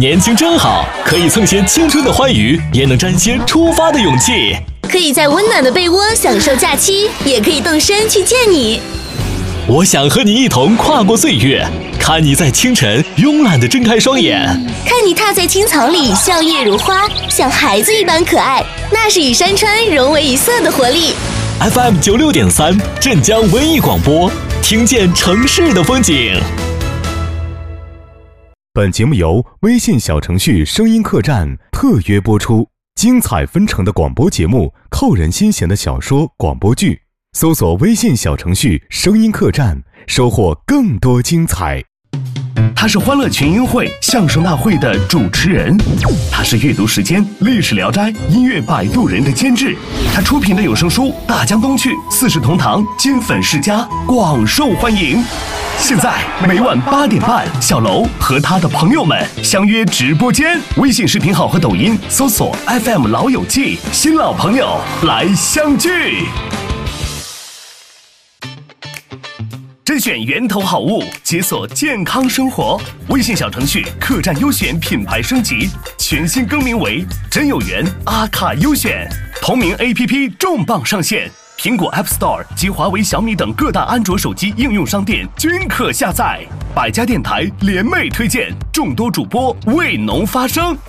年轻真好，可以蹭些青春的欢愉，也能沾些出发的勇气。 可以在温暖的被窝享受假期，也可以动身去见你。 我想和你一同跨过岁月，看你在清晨慵懒地睁开双眼， 看你踏在青草里笑靥如花，像孩子一般可爱，那是与山川融为一色的活力。 FM 96.3镇江文艺广播，听见城市的风景。 本节目由微信小程序声音客栈特约播出，精彩纷呈的广播节目，扣人心弦的小说广播剧，搜索微信小程序声音客栈，收获更多精彩。 他是欢乐群英会相声大会的主持人，他是阅读时间历史聊斋音乐摆渡人的监制，他出品的有声书大江东去四世同堂金粉世家广受欢迎。现在每晚8点半，小楼和他的朋友们相约直播间，微信视频号和抖音搜索 FM 老友记，新老朋友来相聚。甄选源头好物，解锁健康生活。微信小程序客栈优选品牌升级，全新更名为真有缘阿卡优选。同名 APP 重磅上线，苹果 App Store 及华为、小米等各大安卓手机应用商店均可下载。百家电台联袂推荐，众多主播为侬发声。